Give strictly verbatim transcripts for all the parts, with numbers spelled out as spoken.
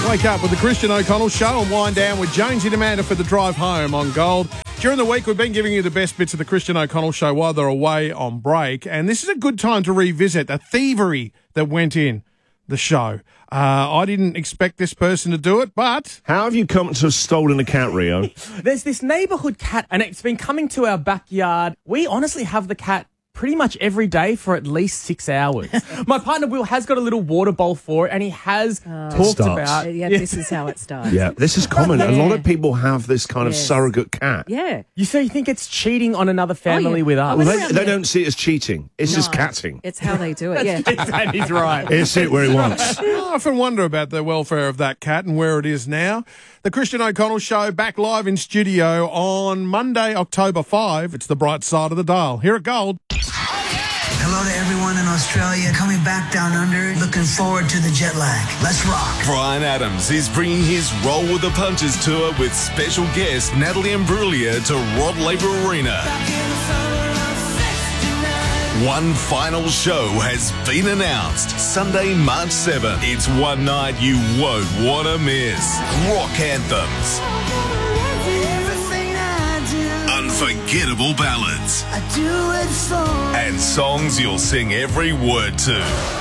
Wake up with the Christian O'Connell Show and wind down with Jonesy and Amanda for the drive home on Gold. During the week, we've been giving you the best bits of the Christian O'Connell Show while they're away on break, and this is a good time to revisit the thievery that went in the show. Uh, I didn't expect this person to do it, but... How have you come to have stolen a cat, Rio? There's this neighbourhood cat, and it's been coming to our backyard. We honestly have the cat pretty much every day for at least six hours. My partner Will has got a little water bowl for it, and he has Oh. talked Starts. about... Uh, yeah, this is how it starts. Yeah, this is common. A Yeah. lot of people have this kind of Yes. surrogate cat. Yeah. You so you think it's cheating on another family yeah. with I us? was Well, around they, they there. don't see it as cheating. It's just No, catting. It's how they do it, yeah. And he's right. It's it where he wants. I often wonder about the welfare of that cat and where it is now. The Christian O'Connell Show back live in studio on Monday, October fifth. It's the bright side of the dial. Here at Gold. Hello to everyone in Australia coming back down under. Looking forward to the jet lag. Let's rock. Brian Adams is bringing his Roll with the Punches tour with special guest Natalie Imbruglia to Rod Laver Arena. One final show has been announced. Sunday, March seventh. It's one night you won't want to miss. Rock anthems. Unforgettable ballads. I do it for And songs you'll sing every word to.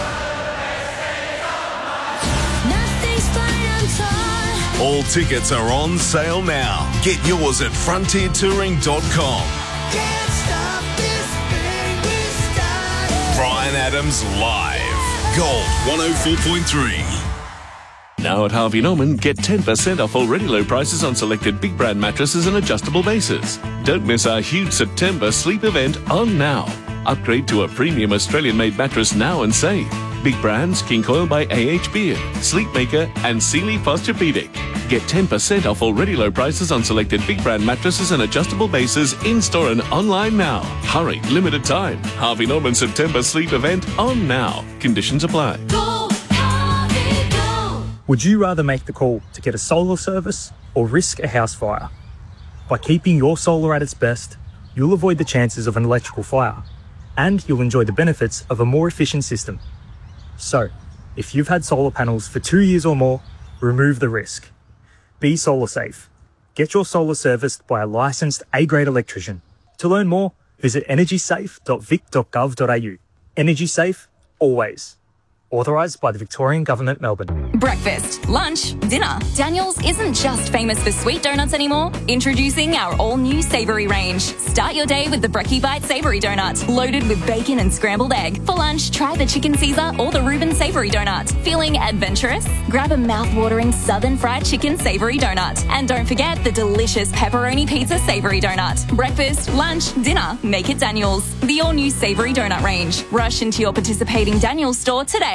Nothing's fine, I'm torn. All tickets are on sale now. Get yours at frontier touring dot com. Can't stop this thing we started. Brian Adams live. Gold one oh four point three. Now at Harvey Norman, get ten percent off already low prices on selected big brand mattresses and adjustable bases. Don't miss our huge September sleep event on now. Upgrade to a premium Australian-made mattress now and save. Big brands, King Coil by A H Beard, Sleepmaker and Sealy Posturepedic. Get ten percent off already low prices on selected big brand mattresses and adjustable bases in-store and online now. Hurry, limited time. Harvey Norman September sleep event on now. Conditions apply. Go, Harvey, go. Would you rather make the call to get a solar service or risk a house fire? By keeping your solar at its best, you'll avoid the chances of an electrical fire, and you'll enjoy the benefits of a more efficient system. So, if you've had solar panels for two years or more, remove the risk. Be solar safe. Get your solar serviced by a licensed A-grade electrician. To learn more, visit energy safe dot vic dot gov dot a u. Energy safe, always. Authorised by the Victorian Government, Melbourne. Breakfast, lunch, dinner. Daniel's isn't just famous for sweet donuts anymore. Introducing our all-new savoury range. Start your day with the Brekkie Bite Savoury Donut, loaded with bacon and scrambled egg. For lunch, try the Chicken Caesar or the Reuben Savoury Donut. Feeling adventurous? Grab a mouth-watering Southern Fried Chicken Savoury Donut. And don't forget the delicious Pepperoni Pizza Savoury Donut. Breakfast, lunch, dinner, make it Daniel's. The all-new Savoury Donut range. Rush into your participating Daniel's store today.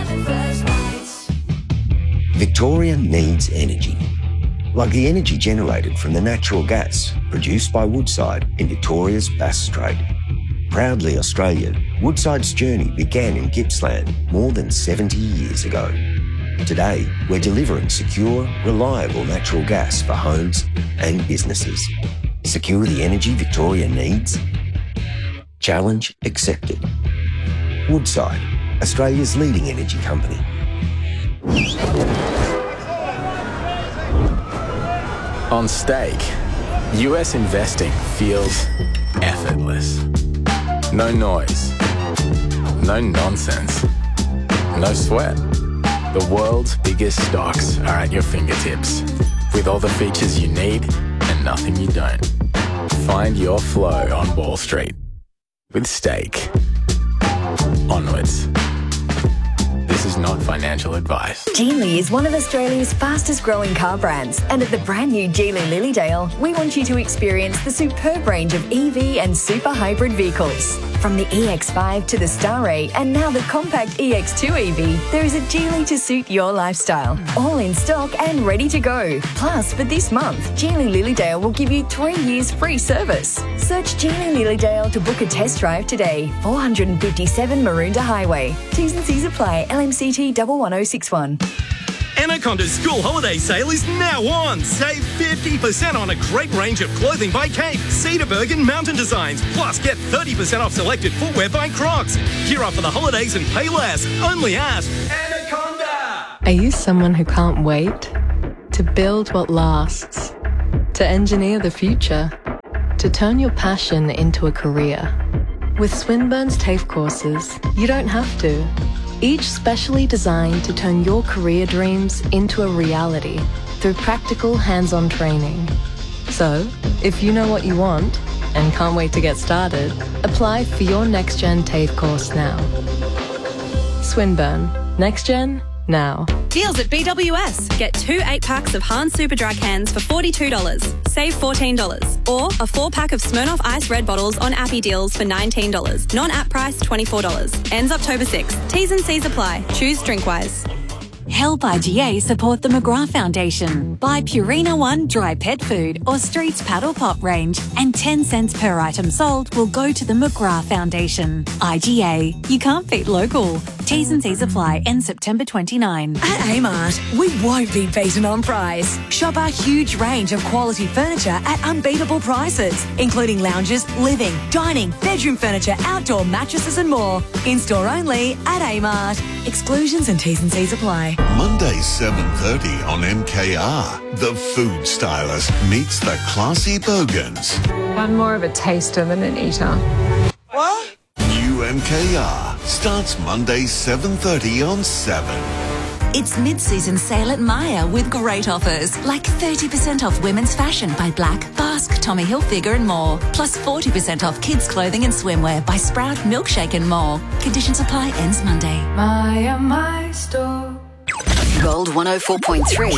Victoria needs energy, like the energy generated from the natural gas produced by Woodside in Victoria's Bass Strait. Proudly Australian, Woodside's journey began in Gippsland more than seventy years ago. Today, we're delivering secure, reliable natural gas for homes and businesses. Secure the energy Victoria needs? Challenge accepted. Woodside, Australia's leading energy company. On Stake, U S investing feels effortless. No noise, no nonsense, no sweat. The world's biggest stocks are at your fingertips, with all the features you need and nothing you don't. Find your flow on Wall Street with Stake. Onwards. This is not financial advice. Geely is one of Australia's fastest growing car brands, and at the brand new Geely Lilydale, we want you to experience the superb range of E V and super hybrid vehicles. From the E X five to the Star A and now the compact E X two E V, there is a Geely to suit your lifestyle. All in stock and ready to go. Plus, for this month, Geely Lilydale will give you three years free service. Search Geely Lilydale to book a test drive today. four fifty-seven Maroondah Highway. T's and C's apply. L M C T one one oh six one. Anaconda's school holiday sale is now on. Save fifty percent on a great range of clothing by Cape, Cedarburg and Mountain Designs. Plus, get thirty percent off selected footwear by Crocs. Gear up for the holidays and pay less. Only at Anaconda. Are you someone who can't wait? To build what lasts? To engineer the future? To turn your passion into a career? With Swinburne's TAFE courses, you don't have to. Each specially designed to turn your career dreams into a reality through practical hands-on training. So, if you know what you want and can't wait to get started, apply for your NextGen TAFE course now. Swinburne. NextGen now. Deals at B W S. Get two eight-packs of Hans Super Dry cans for forty-two dollars. Save fourteen dollars. Or a four-pack of Smirnoff Ice Red bottles on Appy Deals for nineteen dollars. Non-app price twenty-four dollars. Ends October sixth. T's and C's apply. Choose DrinkWise. Help I G A support the McGrath Foundation. Buy Purina One dry pet food or Streets Paddle Pop range, and ten cents per item sold will go to the McGrath Foundation. I G A. You can't beat local. T's and C's apply. End September twenty-ninth. At Amart, we won't be beaten on price. Shop our huge range of quality furniture at unbeatable prices, including lounges, living, dining, bedroom furniture, outdoor mattresses and more. In-store only at Amart. Exclusions and T's and C's apply. Monday, seven thirty on M K R. The Food Stylist meets the classy Bogans. I'm more of a taster than an eater. What? New M K R starts Monday, seven thirty on seven. It's mid-season sale at Myer with great offers, like thirty percent off women's fashion by Black, Basque, Tommy Hilfiger and more, plus forty percent off kids' clothing and swimwear by Sprout, Milkshake and more. Conditions apply. Ends Monday. Myer, my store. Gold one oh four point three.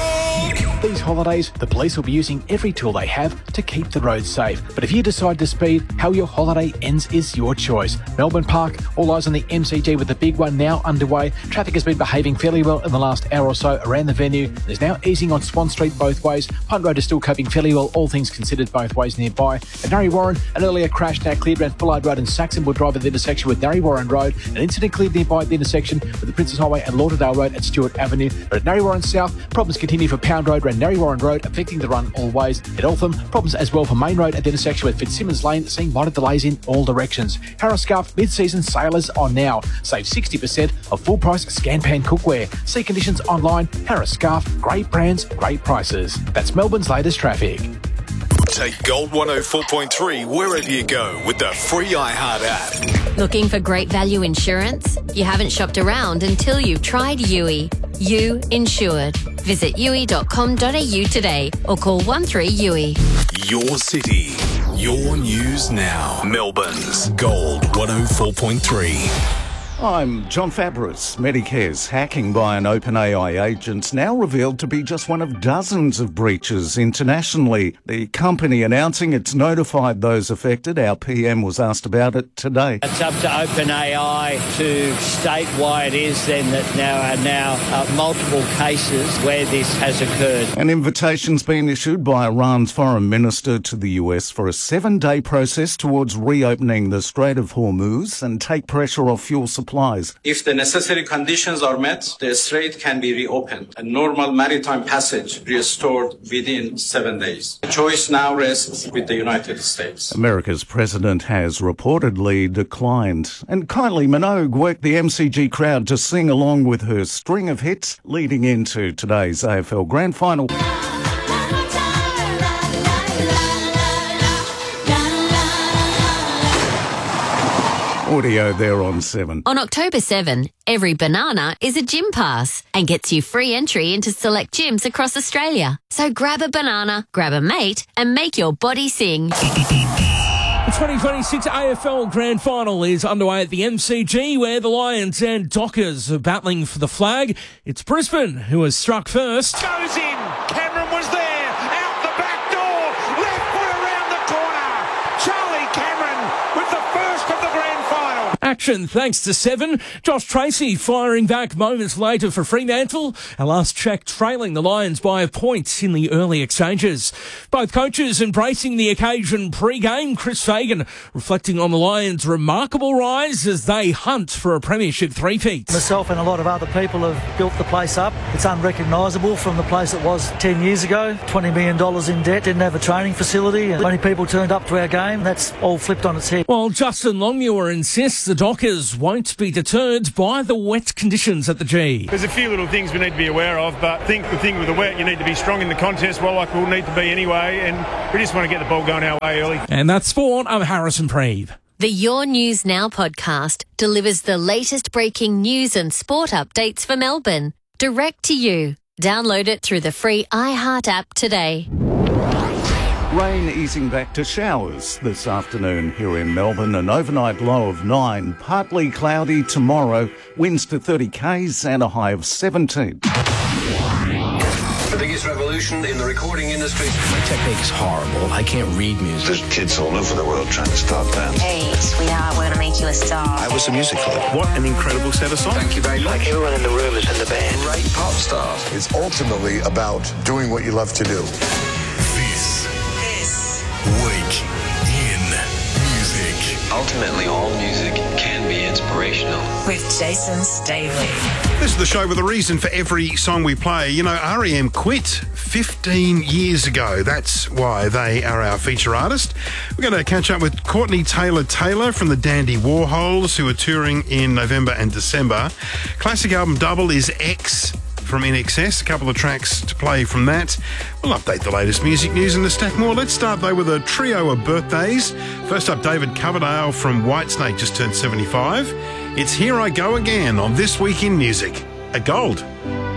These holidays, the police will be using every tool they have to keep the roads safe. But if you decide to speed, how your holiday ends is your choice. Melbourne Park, all eyes on the M C G with the big one now underway. Traffic has been behaving fairly well in the last hour or so around the venue. There's now easing on Swan Street both ways. Punt Road is still coping fairly well, all things considered both ways nearby. At Narre Warren, an earlier crash now cleared around Fullard Road and Saxonwood Drive at the intersection with Narre Warren Road. An incident cleared nearby at the intersection with the Princess Highway and Lauderdale Road at Stewart Avenue. But at Narre Warren South, problems continue for Pound Road around Narre Warren Road, affecting the run all ways. At Eltham, problems as well for Main Road at the intersection with Fitzsimmons Lane, seeing minor delays in all directions. Harris Scarf mid-season sailors on now. Save sixty percent of full-price Scanpan cookware. See conditions online. Harris Scarf, great brands, great prices. That's Melbourne's latest traffic. Take Gold one oh four point three wherever you go with the free iHeart app. Looking for great value insurance? You haven't shopped around until you've tried U I. You Insured. Visit U I dot com dot A U today or call one three U I. Your city, your news now. Melbourne's Gold one oh four point three. I'm John Fabris. Medicare's hacking by an OpenAI agent now revealed to be just one of dozens of breaches internationally. The company announcing it's notified those affected. Our P M was asked about it today. It's up to OpenAI to state why it is then that now are now uh, multiple cases where this has occurred. An invitation's been issued by Iran's foreign minister to the U S for a seven-day process towards reopening the Strait of Hormuz and take pressure off fuel supplies. If the necessary conditions are met, the strait can be reopened and normal maritime passage restored within seven days. The choice now rests with the United States. America's president has reportedly declined. And Kylie Minogue worked the M C G crowd to sing along with her string of hits leading into today's A F L Grand Final. Audio there on seven. On October seventh, every banana is a gym pass and gets you free entry into select gyms across Australia. So grab a banana, grab a mate, and make your body sing. The twenty twenty-six A F L Grand Final is underway at the M C G, where the Lions and Dockers are battling for the flag. It's Brisbane who has struck first. Goes in. Cameron was there. Out the back door. Left foot around the corner. Charlie Cameron with the first of the grand final. Action thanks to Seven. Josh Tracy firing back moments later for Fremantle. Our last check trailing the Lions by a point in the early exchanges. Both coaches embracing the occasion pre-game. Chris Fagan reflecting on the Lions' remarkable rise as they hunt for a premiership three-peat. Myself and a lot of other people have built the place up. It's unrecognisable from the place it was ten years ago. twenty million dollars in debt, didn't have a training facility, and only people turned up to our game. That's all flipped on its head. While Justin Longmuir insists the Dockers won't be deterred by the wet conditions at the G. There's a few little things we need to be aware of, but I think the thing with the wet, you need to be strong in the contest, well, like we'll need to be anyway, and we just want to get the ball going our way early. And that's sport. I'm Harrison Preeve. The Your News Now podcast delivers the latest breaking news and sport updates for Melbourne, direct to you. Download it through the free iHeart app today. Rain easing back to showers this afternoon here in Melbourne. An overnight low of nine. Partly cloudy tomorrow. Winds to thirty k's and a high of seventeen. The biggest revolution in the recording industry. My technique's horrible. I can't read music. There's kids all over the world trying to start bands. Hey, sweetheart, we're going to make you a star. I was a music for them. What an incredible set of songs. Thank you very much. Like everyone in the room is in the band. Great pop stars. It's ultimately about doing what you love to do. This, this week in music. Ultimately, all music can be inspirational. With Jason Stavely. This is the show with a reason for every song we play. You know, R E M quit fifteen years ago. That's why they are our feature artist. We're going to catch up with Courtney Taylor-Taylor from the Dandy Warhols, who are touring in November and December. Classic album double is X from I N X S. A couple of tracks to play from that. We'll update the latest music news and a stack more. Let's start, though, with a trio of birthdays. First up, David Coverdale from Whitesnake just turned seventy-five. It's Here I Go Again on This Week in Music. A gold.